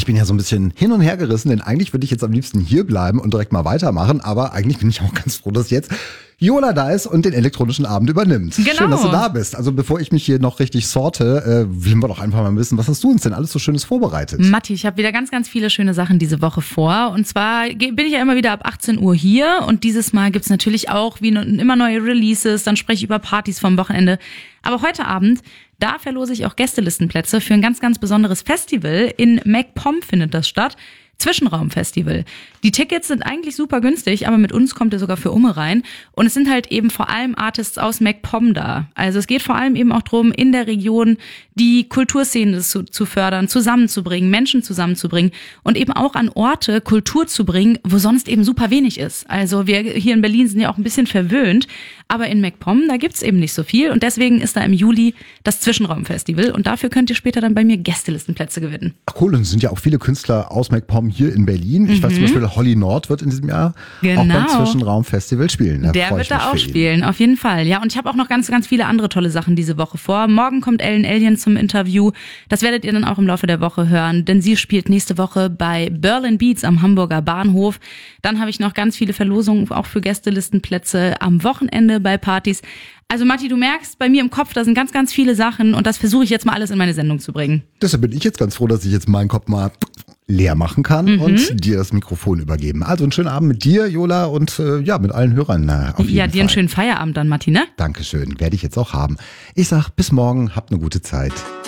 Ich bin ja so ein bisschen hin und her gerissen, denn eigentlich würde ich jetzt am liebsten hier bleiben und direkt mal weitermachen. Aber eigentlich bin ich auch ganz froh, dass jetzt Jola da ist und den elektronischen Abend übernimmt. Genau. Schön, dass du da bist. Also bevor ich mich hier noch richtig sorte, wollen wir doch einfach mal wissen, was hast du uns denn alles so Schönes vorbereitet? Matti, ich habe wieder ganz, ganz viele schöne Sachen diese Woche vor. Und zwar bin ich ja immer wieder ab 18 Uhr hier. Und dieses Mal gibt's natürlich auch wie immer neue Releases. Dann spreche ich über Partys vom Wochenende. Aber heute Abend, da verlose ich auch Gästelistenplätze für ein ganz, ganz besonderes Festival. In MacPom findet das statt. Zwischenraumfestival. Die Tickets sind eigentlich super günstig, aber mit uns kommt er sogar für Umme rein. Und es sind halt eben vor allem Artists aus MacPom da. Also es geht vor allem eben auch darum, in der Region die Kulturszene zu fördern, zusammenzubringen, Menschen zusammenzubringen und eben auch an Orte Kultur zu bringen, wo sonst eben super wenig ist. Also wir hier in Berlin sind ja auch ein bisschen verwöhnt, aber in MacPom, da gibt's eben nicht so viel und deswegen ist da im Juli das Zwischenraumfestival und dafür könnt ihr später dann bei mir Gästelistenplätze gewinnen. Ach cool, und es sind ja auch viele Künstler aus MacPom hier in Berlin. Ich weiß zum Beispiel, Holly Nord wird in diesem Jahr auch beim Zwischenraumfestival spielen. Der wird da auch spielen, auf jeden Fall. Ja, und ich habe auch noch ganz, ganz viele andere tolle Sachen diese Woche vor. Morgen kommt Ellen Allien zum Interview. Das werdet ihr dann auch im Laufe der Woche hören, denn sie spielt nächste Woche bei Berlin Beats am Hamburger Bahnhof. Dann habe ich noch ganz viele Verlosungen auch für Gästelistenplätze am Wochenende bei Partys. Also Matti, du merkst, bei mir im Kopf, da sind ganz, ganz viele Sachen und das versuche ich jetzt mal alles in meine Sendung zu bringen. Deshalb bin ich jetzt ganz froh, dass ich jetzt meinen Kopf mal leer machen kann und dir das Mikrofon übergeben. Also einen schönen Abend mit dir, Jola, und mit allen Hörern auf jeden Fall. Ja, dir einen schönen Feierabend dann, Matti, ne? Dankeschön, werde ich jetzt auch haben. Ich sag bis morgen, habt eine gute Zeit.